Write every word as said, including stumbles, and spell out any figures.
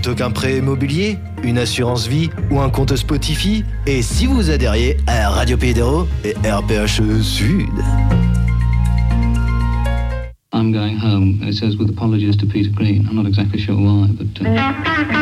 plutôt qu'un prêt immobilier, une assurance vie ou un compte Spotify. Et si vous adhériez à Radio Pays d'Hérault et R P H Sud. I'm going home, it says with apologies to Peter Green. I'm not exactly sure why, but... Uh...